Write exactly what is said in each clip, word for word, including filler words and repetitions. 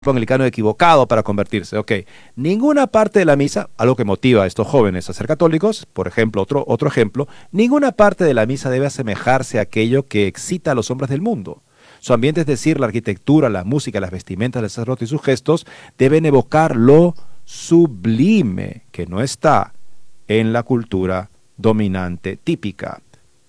anglicano equivocado para convertirse. Ok, ninguna parte de la misa, algo que motiva a estos jóvenes a ser católicos, por ejemplo, otro, otro ejemplo, ninguna parte de la misa debe asemejarse a aquello que excita a los hombres del mundo. Su ambiente, es decir, la arquitectura, la música, las vestimentas del sacerdote y sus gestos, deben evocar lo sublime que no está en la cultura dominante típica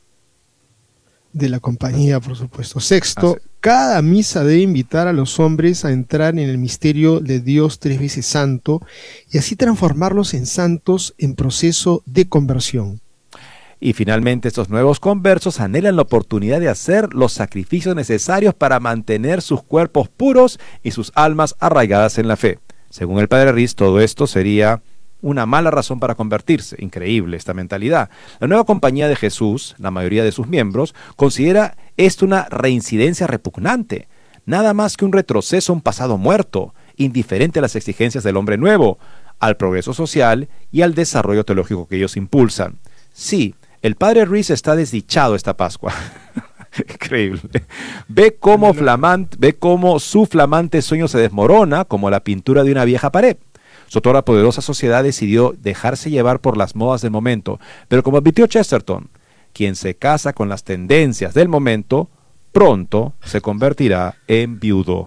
de la compañía, por supuesto. Sexto, Así. cada misa debe invitar a los hombres a entrar en el misterio de Dios tres veces santo y así transformarlos en santos en proceso de conversión. Y finalmente, estos nuevos conversos anhelan la oportunidad de hacer los sacrificios necesarios para mantener sus cuerpos puros y sus almas arraigadas en la fe. Según el padre Riz, todo esto sería una mala razón para convertirse. Increíble esta mentalidad. La nueva compañía de Jesús, la mayoría de sus miembros, considera esto una reincidencia repugnante, nada más que un retroceso a un pasado muerto, indiferente a las exigencias del hombre nuevo, al progreso social y al desarrollo teológico que ellos impulsan. Sí, el padre Ruiz está desdichado esta Pascua. Increíble. Ve cómo, flamante, ve cómo su flamante sueño se desmorona como la pintura de una vieja pared. Su toda poderosa sociedad decidió dejarse llevar por las modas del momento, pero como advirtió Chesterton, quien se casa con las tendencias del momento, pronto se convertirá en viudo.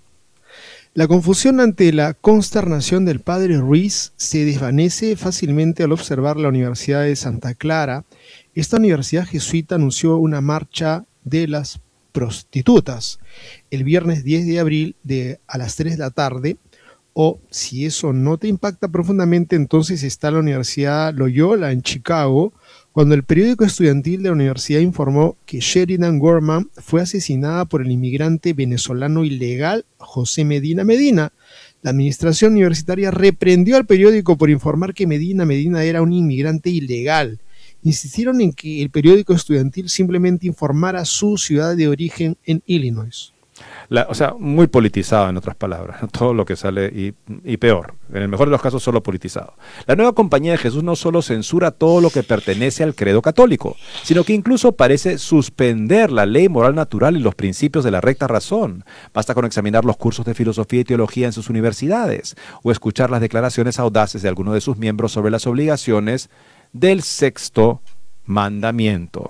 La confusión ante la consternación del padre Ruiz se desvanece fácilmente al observar la Universidad de Santa Clara. Esta universidad jesuita anunció una marcha de las prostitutas el viernes diez de abril de, a las tres de la tarde. O si eso no te impacta profundamente, entonces está la Universidad Loyola en Chicago, cuando el periódico estudiantil de la universidad informó que Sheridan Gorman fue asesinada por el inmigrante venezolano ilegal José Medina Medina. La administración universitaria reprendió al periódico por informar que Medina Medina era un inmigrante ilegal. Insistieron en que el periódico estudiantil simplemente informara su ciudad de origen en Illinois. La, o sea, muy politizado, en otras palabras, todo lo que sale y, y peor, en el mejor de los casos solo politizado. La nueva compañía de Jesús no solo censura todo lo que pertenece al credo católico, sino que incluso parece suspender la ley moral natural y los principios de la recta razón. Basta con examinar los cursos de filosofía y teología en sus universidades, o escuchar las declaraciones audaces de algunos de sus miembros sobre las obligaciones del sexto mandamiento.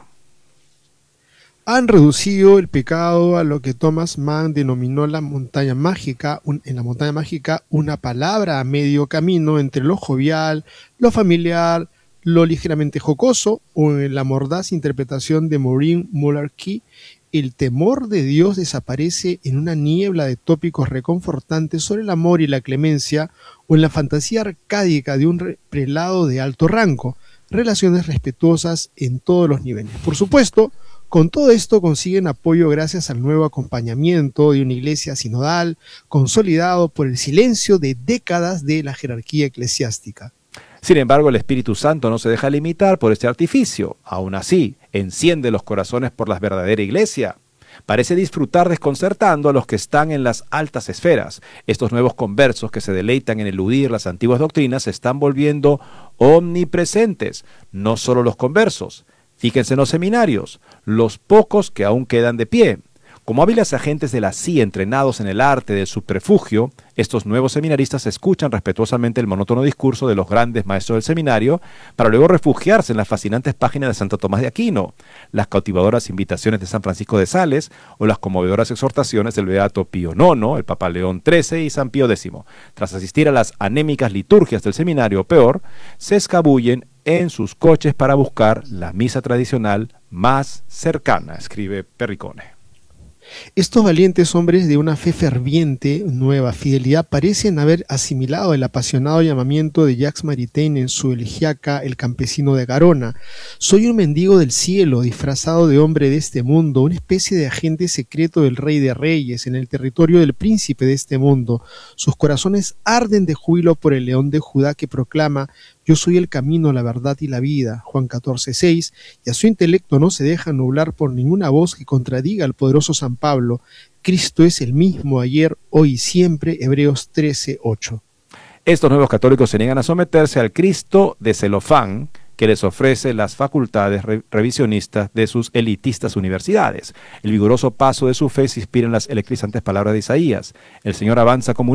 Han reducido el pecado a lo que Thomas Mann denominó la montaña mágica, un, en la montaña mágica una palabra a medio camino entre lo jovial, lo familiar, lo ligeramente jocoso, o en la mordaz interpretación de Maureen Muller-Key, el temor de Dios desaparece en una niebla de tópicos reconfortantes sobre el amor y la clemencia, o en la fantasía arcádica de un prelado de alto rango, relaciones respetuosas en todos los niveles. Por supuesto, con todo esto consiguen apoyo gracias al nuevo acompañamiento de una iglesia sinodal consolidado por el silencio de décadas de la jerarquía eclesiástica. Sin embargo, el Espíritu Santo no se deja limitar por este artificio. Aún así, enciende los corazones por la verdadera iglesia. Parece disfrutar desconcertando a los que están en las altas esferas. Estos nuevos conversos que se deleitan en eludir las antiguas doctrinas se están volviendo omnipresentes. No solo los conversos. Fíjense en los seminarios, los pocos que aún quedan de pie. Como hábiles agentes de la C I A entrenados en el arte del subterfugio, estos nuevos seminaristas escuchan respetuosamente el monótono discurso de los grandes maestros del seminario para luego refugiarse en las fascinantes páginas de Santo Tomás de Aquino, las cautivadoras invitaciones de San Francisco de Sales o las conmovedoras exhortaciones del Beato Pío nono, el Papa León trece y San Pío décimo. Tras asistir a las anémicas liturgias del seminario, o peor, se escabullen en sus coches para buscar la misa tradicional más cercana, escribe Perricone. Estos valientes hombres de una fe ferviente, nueva fidelidad, parecen haber asimilado el apasionado llamamiento de Jacques Maritain en su elegiaca El campesino de Garona. Soy un mendigo del cielo, disfrazado de hombre de este mundo, una especie de agente secreto del Rey de Reyes, en el territorio del príncipe de este mundo. Sus corazones arden de júbilo por el león de Judá que proclama: yo soy el camino, la verdad y la vida, Juan catorce seis, y a su intelecto no se deja nublar por ninguna voz que contradiga al poderoso San Pablo. Cristo es el mismo ayer, hoy y siempre, Hebreos trece ocho. Estos nuevos católicos se niegan a someterse al Cristo de celofán que les ofrece las facultades re revisionistas de sus elitistas universidades. El vigoroso paso de su fe se inspira en las electrizantes palabras de Isaías. El Señor avanza como